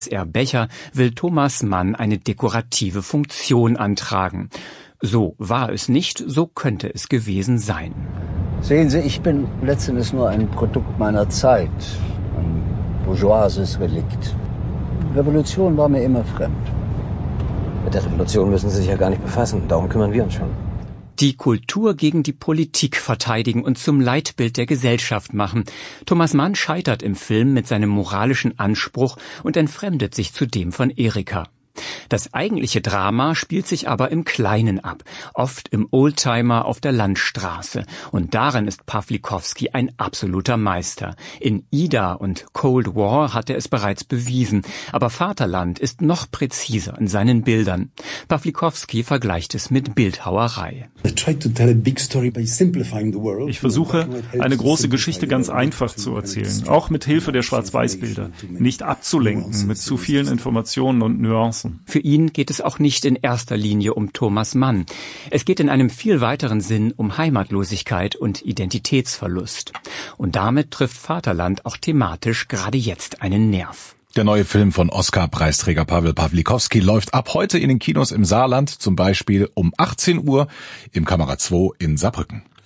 R. Becher will Thomas Mann eine dekorative Funktion antragen. So war es nicht, so könnte es gewesen sein. Sehen Sie, ich bin letztendlich nur ein Produkt meiner Zeit, ein bourgeoises Relikt. Revolution war mir immer fremd. Mit der Revolution müssen Sie sich ja gar nicht befassen, darum kümmern wir uns schon. Die Kultur gegen die Politik verteidigen und zum Leitbild der Gesellschaft machen. Thomas Mann scheitert im Film mit seinem moralischen Anspruch und entfremdet sich zudem von Erika. Das eigentliche Drama spielt sich aber im Kleinen ab, oft im Oldtimer auf der Landstraße. Und darin ist Pawlikowski ein absoluter Meister. In Ida und Cold War hat er es bereits bewiesen. Aber Vaterland ist noch präziser in seinen Bildern. Pawlikowski vergleicht es mit Bildhauerei. Ich versuche, eine große Geschichte ganz einfach zu erzählen, auch mit Hilfe der Schwarz-Weiß-Bilder. Nicht abzulenken mit zu vielen Informationen und Nuancen. Für ihn geht es auch nicht in erster Linie um Thomas Mann. Es geht in einem viel weiteren Sinn um Heimatlosigkeit und Identitätsverlust. Und damit trifft Vaterland auch thematisch gerade jetzt einen Nerv. Der neue Film von Oscar-Preisträger Pawel Pawlikowski läuft ab heute in den Kinos im Saarland, zum Beispiel um 18 Uhr im Kamera 2 in Saarbrücken.